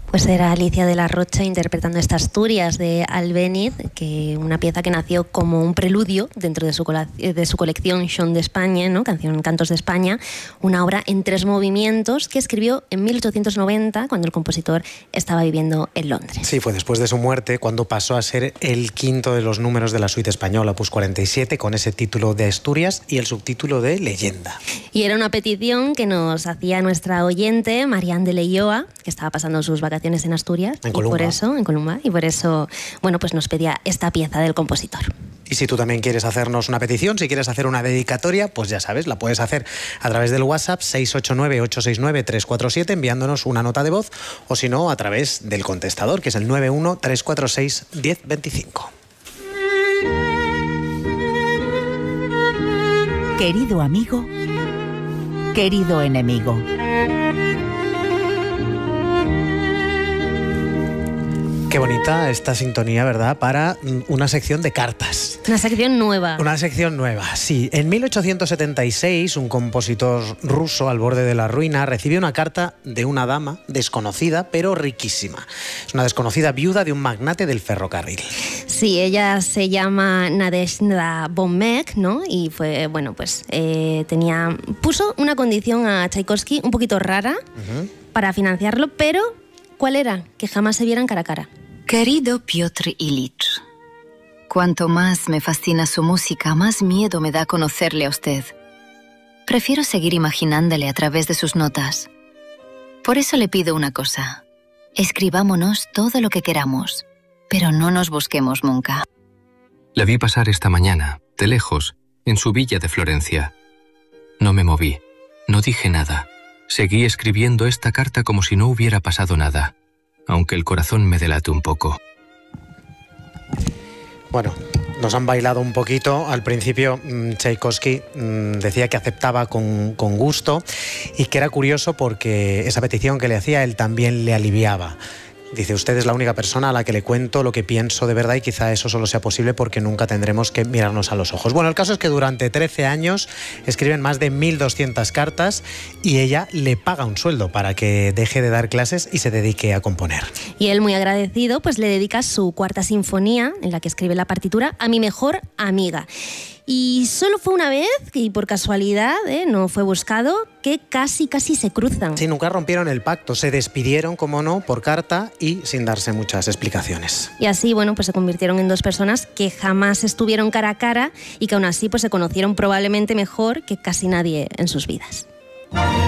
Pues era Alicia de la Rocha interpretando esta Asturias de Albéniz, una pieza que nació como un preludio dentro de su colección Chant d'Espagne, ¿no? Cantos de España, una obra en 3 movimientos que escribió en 1890 cuando el compositor estaba viviendo en Londres. Sí, fue después de su muerte cuando pasó a ser el 5º de los números de la suite española, opus 47, con ese título de Asturias y el subtítulo de Leyenda. Y era una petición que nos hacía nuestra oyente, Marianne de Leioa, que estaba pasando sus vacaciones en Asturias, en Columba, y por eso, bueno, pues nos pedía esta pieza del compositor. Y si tú también quieres hacernos una petición, si quieres hacer una dedicatoria, pues ya sabes, la puedes hacer a través del WhatsApp 689-869-347 enviándonos una nota de voz, o si no, a través del contestador, que es el 91-346-1025. Querido amigo, querido enemigo. Qué bonita esta sintonía, ¿verdad? Para una sección de cartas. Una sección nueva. Una sección nueva, sí. En 1876, un compositor ruso al borde de la ruina recibió una carta de una dama desconocida, pero riquísima. Es una desconocida viuda de un magnate del ferrocarril. Sí, ella se llama Nadezhda Bonmek, ¿no? Y fue, bueno, pues puso una condición a Tchaikovsky un poquito rara para financiarlo, pero ¿cuál era? Que jamás se vieran cara a cara. Querido Piotr Ilich, cuanto más me fascina su música, más miedo me da conocerle a usted. Prefiero seguir imaginándole a través de sus notas. Por eso le pido una cosa. Escribámonos todo lo que queramos, pero no nos busquemos nunca. La vi pasar esta mañana, de lejos, en su villa de Florencia. No me moví, no dije nada. Seguí escribiendo esta carta como si no hubiera pasado nada, aunque el corazón me delate un poco. Bueno, nos han bailado un poquito. Al principio Tchaikovsky decía que aceptaba con gusto y que era curioso porque esa petición que le hacía él también le aliviaba. Dice, usted es la única persona a la que le cuento lo que pienso de verdad y quizá eso solo sea posible porque nunca tendremos que mirarnos a los ojos. Bueno, el caso es que durante 13 años escriben más de 1.200 cartas y ella le paga un sueldo para que deje de dar clases y se dedique a componer. Y él, muy agradecido, pues le dedica su 4ª sinfonía, en la que escribe la partitura, a mi mejor amiga. Y solo fue una vez, y por casualidad, no fue buscado, que casi se cruzan. Sí, nunca rompieron el pacto, se despidieron, como no, por carta y sin darse muchas explicaciones. Y así, bueno, pues se convirtieron en 2 personas que jamás estuvieron cara a cara y que aún así pues se conocieron probablemente mejor que casi nadie en sus vidas.